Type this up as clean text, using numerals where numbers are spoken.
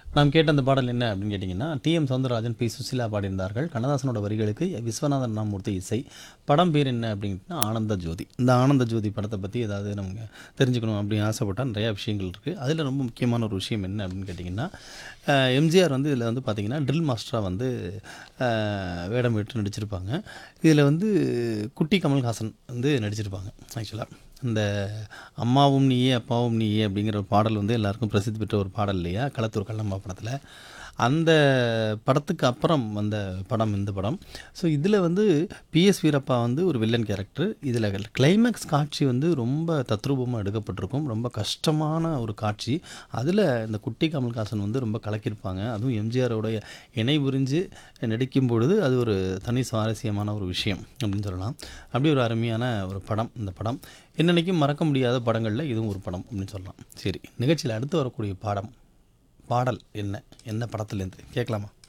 நாம் கேட்ட அந்த பாடல் என்ன அப்படின்னு கேட்டிங்கன்னா, டி.எம். சௌந்தரராஜன், பி. சுசீலா பாடியிருந்தார்கள். கண்ணதாசனோட வரிகளுக்கு விஸ்வநாதன் ராமமூர்த்தி இசை. படம் பேர் என்ன அப்படின்னா ஆனந்த ஜோதி. இந்த ஆனந்த ஜோதி படத்த பத்தி ஏதாவது நமக்கு தெரிஞ்சுக்கணும் அப்படின்னு ஆசைப்பட்டா நிறையா விஷயங்கள் இருக்குது. அதில் ரொம்ப முக்கியமான ஒரு விஷயம் என்ன அப்படின்னு கேட்டிங்கன்னா, எம்ஜிஆர் வந்து இதில் வந்து பார்த்திங்கன்னா ட்ரில் மாஸ்டரா வந்து வேடம் விட்டு நடிச்சிருப்பாங்க. இதில் வந்து குட்டி கமல்ஹாசன் வந்து நடிச்சிருப்பாங்க ஆக்சுவலாக. இந்த அம்மாவும் நீயே அப்பாவும் நீயே அப்படிங்கிற ஒரு பாடல் வந்து எல்லாருக்கும் பிரசித்தி பெற்ற ஒரு பாடல் இல்லையா, களத்தூர் கல்லம்மா படத்தில். அந்த படத்துக்கு அப்புறம் வந்த படம் இந்த படம். ஸோ இதில் வந்து பிஎஸ் வீரப்பா வந்து ஒரு வில்லன் கேரக்டர். இதில் கிளைமேக்ஸ் காட்சி வந்து ரொம்ப தத்ரூபமாக எடுக்கப்பட்டிருக்கும். ரொம்ப கஷ்டமான ஒரு காட்சி. அதில் இந்த குட்டி கமல்ஹாசன் வந்து ரொம்ப கலக்கியிருப்பாங்க. அதுவும் எம்ஜிஆரோடைய இணை புரிஞ்சு நடிக்கும் பொழுது அது ஒரு தனி சுவாரஸ்யமான ஒரு விஷயம் அப்படின்னு சொல்லலாம். அப்படி ஒரு அருமையான ஒரு படம் இந்த படம். என்னன்னைக்கும் மறக்க முடியாத படங்களில் இதுவும் ஒரு படம் அப்படின்னு சொல்லலாம். சரி, நிகழ்ச்சியில் அடுத்து வரக்கூடிய பாடல் என்ன? என்ன படத்துலேருந்து கேட்கலாமா?